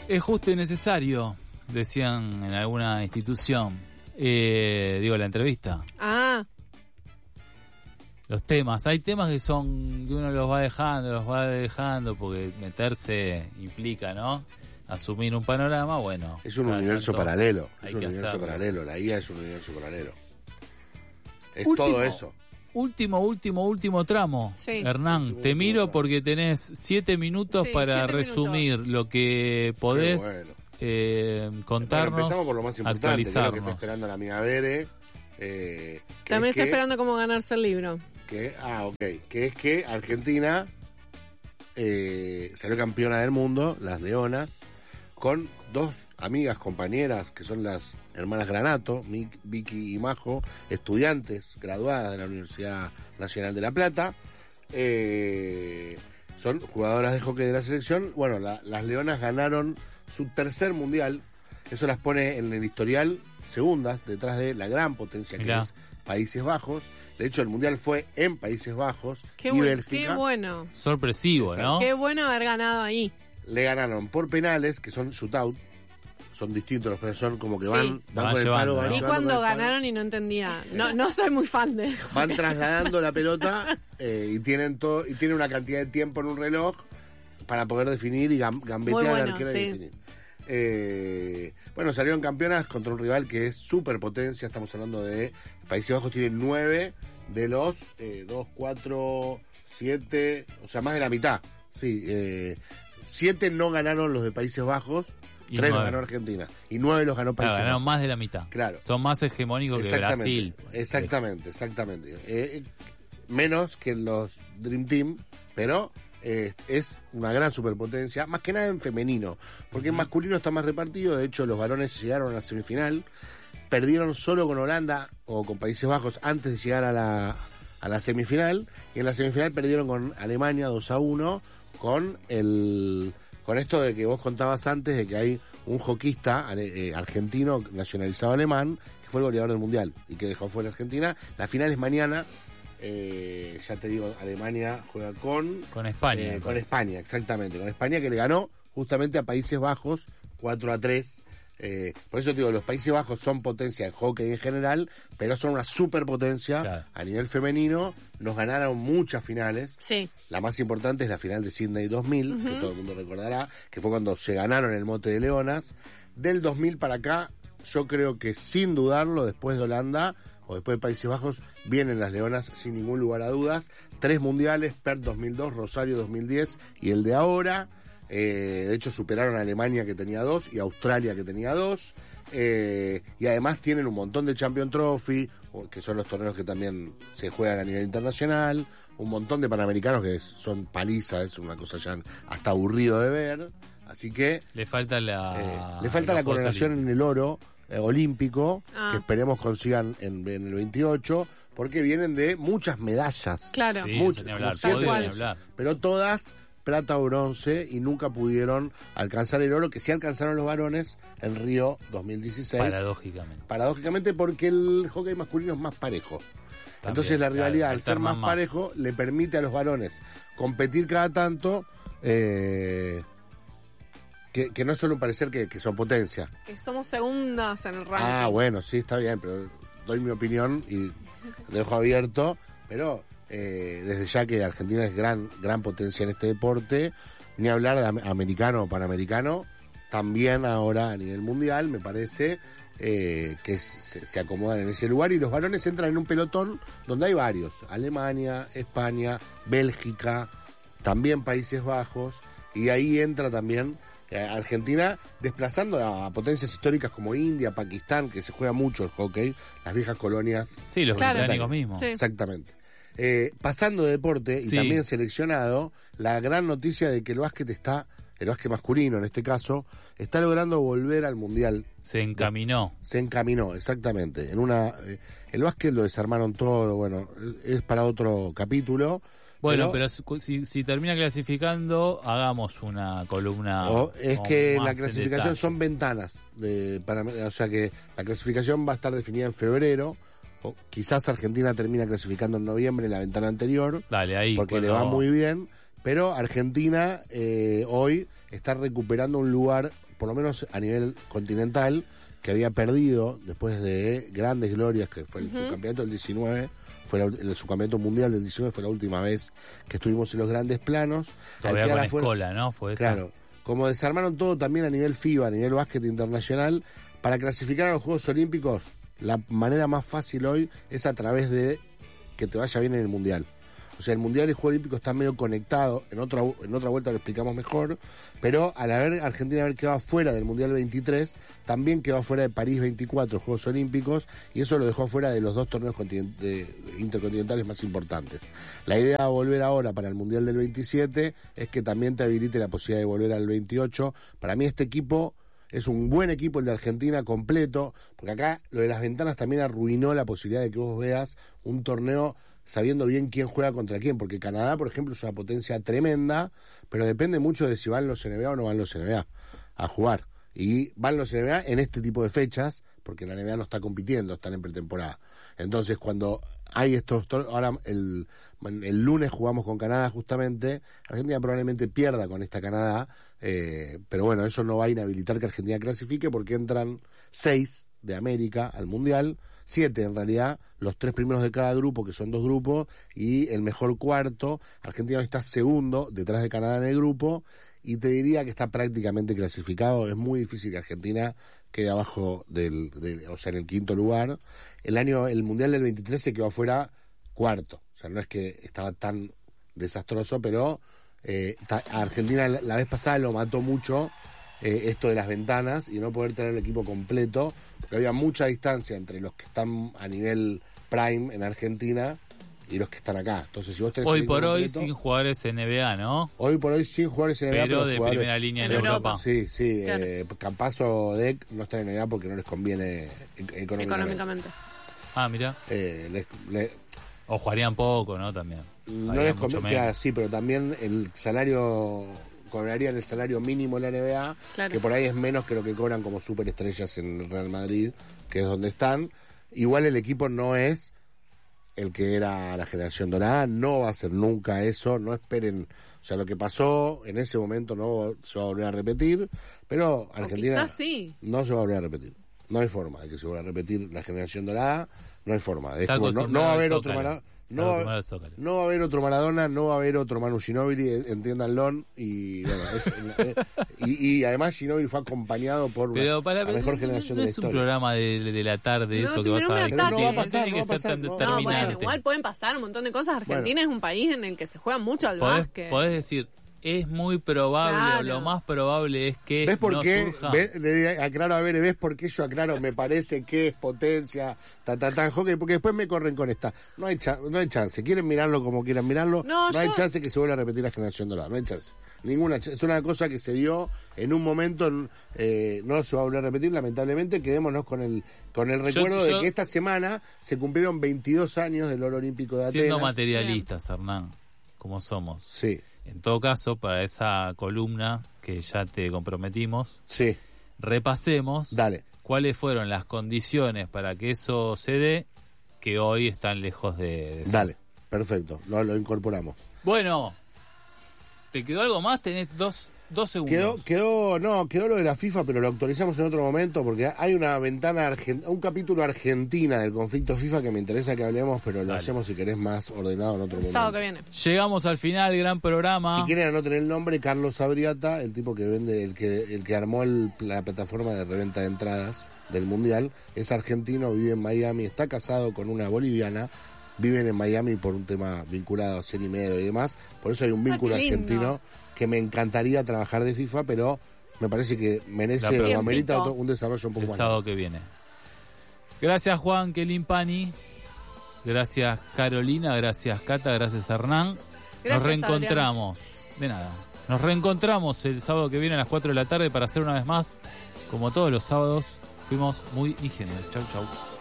Es justo y necesario, decían en alguna institución. La entrevista. Ah, Los temas. Hay temas que uno los va dejando, porque meterse implica, ¿no? Asumir un panorama, bueno. Es un universo paralelo. hay Es un que universo hacerlo. paralelo. La IA es un universo paralelo. Es Último. todo eso. Último tramo. Sí. Hernán, te miro porque tenés 7 minutos Sí, para 7 resumir lo que podés contarnos, Bueno, empezamos por lo más importante, que es lo que está actualizarnos. esperando la amiga Bere. también está esperando cómo ganarse el libro. Que es que Argentina salió campeona del mundo, las Leonas, con dos amigas, compañeras, que son las hermanas Granato, Vicky y Majo, estudiantes graduadas de la Universidad Nacional de La Plata. Son jugadoras de hockey de la selección. Bueno, las Leonas ganaron su tercer mundial. Eso las pone en el historial segundas, detrás de la gran potencia que Mirá. es Países Bajos. De hecho, el mundial fue en Países Bajos Qué, y qué Bélgica. bueno. Sorpresivo, ¿no? Qué bueno haber ganado ahí. Le ganaron por penales, que son shootout. Son distintos los penales, son como que Sí. van Van con el llevando, palo. ¿no? Van Vi llevando cuando con el palo. ganaron y no entendía. No soy muy fan de Van trasladando la pelota y tienen una cantidad de tiempo en un reloj para poder definir y gambetear Muy bueno, al arquero sí. y definir. Bueno, salieron campeonas contra un rival que es superpotencia. Estamos hablando de Países Bajos, tienen 9 de los 2, 4, 7, o sea, más de la mitad. Sí, 7 no ganaron los de Países Bajos, Y 3 los 9. ganó Argentina y 9 los ganó Países Ganaron Bajos. más de la mitad. Claro. Son más hegemónicos que Brasil. Exactamente. Menos que los Dream Team, pero es una gran superpotencia, más que nada en femenino, porque en masculino está más repartido. De hecho, los varones llegaron a la semifinal, perdieron solo con Holanda o con Países Bajos antes de llegar a la semifinal, y en la semifinal perdieron con Alemania 2-1, con esto de que vos contabas antes, de que hay un hockeyista argentino nacionalizado alemán que fue el goleador del mundial y que dejó fuera a Argentina. La final es mañana. Ya te digo, Alemania juega con España. con España, exactamente, con España, que le ganó justamente a Países Bajos 4-3. Por eso te digo, los Países Bajos son potencia en hockey en general, pero son una superpotencia. Claro. A nivel femenino. Nos ganaron muchas finales. Sí. La más importante es la final de Sydney 2000, que todo el mundo recordará, que fue cuando se ganaron el mote de Leonas. Del 2000 para acá, yo creo que sin dudarlo, después de Holanda o después de Países Bajos, vienen las Leonas sin ningún lugar a dudas. 3 mundiales, Perth 2002, Rosario 2010 y el de ahora. De hecho, superaron a Alemania, que tenía 2, y Australia, que tenía 2. Y además tienen un montón de Champion Trophy, que son los torneos que también se juegan a nivel internacional. Un montón de Panamericanos que son paliza, es una cosa ya hasta aburrido de ver. Así que Le falta la coronación en el oro olímpico, Ah. que esperemos consigan en el 28, porque vienen de muchas medallas. Claro. Sí, Muchas, ni como hablar, 7 podio, ni medallas. hablar. Pero todas plata o bronce, y nunca pudieron alcanzar el oro, que sí alcanzaron los varones en Río 2016. Paradójicamente, porque el hockey masculino es más parejo. También, Entonces la rivalidad, claro, al ser más parejo, le permite a los varones competir cada tanto, que no es solo parecer que son potencia. Que somos segundas en el ranking. Ah, bueno, sí, está bien, pero doy mi opinión y dejo abierto, pero desde ya que Argentina es gran potencia en este deporte, ni hablar de americano o panamericano, también ahora a nivel mundial, me parece que se acomodan en ese lugar, y los varones entran en un pelotón donde hay varios: Alemania, España, Bélgica, también Países Bajos, y ahí entra también Argentina, desplazando a potencias históricas como India, Pakistán, que se juega mucho el hockey, las viejas colonias. Sí, los Claro. británicos mismos. Sí. Exactamente. Pasando de deporte, y Sí. también seleccionado, la gran noticia de que el básquet masculino en este caso, está logrando volver al mundial. Se encaminó. Se encaminó, exactamente. El básquet lo desarmaron todo, bueno, es para otro capítulo. Bueno, pero si termina clasificando, hagamos una columna. Es con que más la en clasificación detalle. son ventanas, o sea que la clasificación va a estar definida en febrero, o quizás Argentina termina clasificando en noviembre, en la ventana anterior, Dale, ahí. porque le va muy bien, pero Argentina hoy está recuperando un lugar por lo menos a nivel continental, que había perdido después de grandes glorias, que fue el subcampeonato del 19, el subcampeonato mundial del 19 fue la última vez que estuvimos en los grandes planos. Todavía con Escola, ¿no? Fue esa. Claro, como desarmaron todo también a nivel FIBA, a nivel básquet internacional, para clasificar a los Juegos Olímpicos, la manera más fácil hoy es a través de que te vaya bien en el Mundial. O sea, el Mundial y el Juego Olímpico están medio conectados, en otra vuelta lo explicamos mejor, pero al haber Argentina haber quedado fuera del Mundial 23, también quedó fuera de París 24, Juegos Olímpicos, y eso lo dejó fuera de los dos torneos intercontinentales más importantes. La idea de volver ahora para el Mundial del 27 es que también te habilite la posibilidad de volver al 28. Para mí este equipo es un buen equipo, el de Argentina, completo, porque acá lo de las ventanas también arruinó la posibilidad de que vos veas un torneo sabiendo bien quién juega contra quién, porque Canadá, por ejemplo, es una potencia tremenda, pero depende mucho de si van los NBA o no van los NBA a jugar. Y van los NBA en este tipo de fechas, porque la NBA no está compitiendo, están en pretemporada. Entonces, cuando hay estos... Ahora, el lunes jugamos con Canadá, justamente. Argentina probablemente pierda con esta Canadá, pero bueno, eso no va a inhabilitar que Argentina clasifique, porque entran 6 de América al Mundial, 7 en realidad, los 3 primeros de cada grupo, que son 2 grupos, y el mejor cuarto. Argentina está segundo, detrás de Canadá en el grupo, y te diría que está prácticamente clasificado. Es muy difícil que Argentina quede abajo o sea, en el quinto lugar. El Mundial del 23 se quedó afuera cuarto, o sea, no es que estaba tan desastroso, pero a Argentina la vez pasada lo mató mucho esto de las ventanas y no poder tener el equipo completo, porque había mucha distancia entre los que están a nivel prime en Argentina y los que están acá. Entonces, si vos tenés hoy por hoy sin jugadores NBA, ¿no? Hoy por hoy sin jugadores NBA, pero de primera línea en Europa. Sí, Claro. Campazzo, Deck no están en NBA porque no les conviene económicamente. Ah, mira. O jugarían poco, ¿no? También. No les conviene, claro, sí, pero también el salario... cobrarían el salario mínimo en la NBA, claro, que por ahí es menos que lo que cobran como superestrellas en el Real Madrid, que es donde están. Igual el equipo no es el que era la generación dorada, no va a ser nunca eso, no esperen, o sea, lo que pasó en ese momento no se va a volver a repetir, pero Argentina sí, no se va a volver a repetir. No hay forma de que se vuelva a repetir la generación dorada, no hay forma. Es como, no va a haber otro Maradona. No va a haber otro Maradona, no va a haber otro Manu Ginóbili, entiéndanlo, y bueno, y además Ginóbili fue acompañado por la mejor generación de la historia. No es un programa de la tarde eso que vas a ver. No va a pasar, no, bueno, igual pueden pasar un montón de cosas. Argentina es un país en el que se juega mucho al básquet. Podés decir, es muy probable, claro, o lo más probable es que ¿ves por no qué? surja. Aclaro, a ver, ¿ves por qué yo aclaro? Me parece que es potencia, hockey, porque después me corren con esta. No hay chance. Quieren mirarlo como quieran mirarlo. No hay chance que se vuelva a repetir la generación dorada. No hay chance. Ninguna chance. Es una cosa que se dio en un momento, no se va a volver a repetir, lamentablemente. Quedémonos con el recuerdo de que esta semana se cumplieron 22 años del oro olímpico de Atenas. Siendo materialistas, Hernán, como somos. Sí. En todo caso, para esa columna que ya te comprometimos, sí, repasemos cuáles fueron las condiciones para que eso se dé, que hoy están lejos de ser. Dale, perfecto, lo incorporamos. Bueno, ¿te quedó algo más? Tenés dos segundos. Quedó lo de la FIFA, pero lo actualizamos en otro momento porque hay una ventana, un capítulo Argentina del conflicto FIFA que me interesa que hablemos, pero lo hacemos si querés más ordenado en otro momento. Sábado que viene. Llegamos al final, gran programa. Si quieren anoten el nombre, Carlos Abriata, el tipo que vende, el que armó la plataforma de reventa de entradas del Mundial, es argentino, vive en Miami, está casado con una boliviana. Viven en Miami por un tema vinculado a ser y medio y demás, por eso hay un vínculo argentino que me encantaría trabajar de FIFA, pero me parece que merece o amerita un desarrollo un poco más. El sábado que viene. Gracias Juan Quelimpani, gracias Carolina, gracias Cata, gracias Hernán. Nos reencontramos, Adrián. De nada, nos reencontramos el sábado que viene a las 4 de la tarde para hacer una vez más, como todos los sábados, fuimos muy ingenuos. Chau, chau.